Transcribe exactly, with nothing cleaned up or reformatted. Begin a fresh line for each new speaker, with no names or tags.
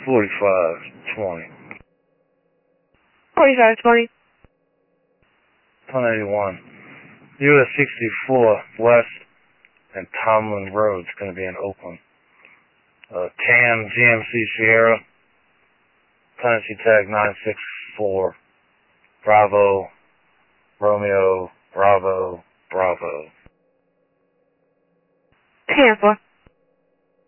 forty-five twenty.
forty-five twenty.
one eighty-one. U S sixty-four West and Tomlin Road's going to be in Oakland. Uh, Cam G M C Sierra. Tennessee tag nine six four. Bravo. Romeo. Bravo. Bravo.
Tampa.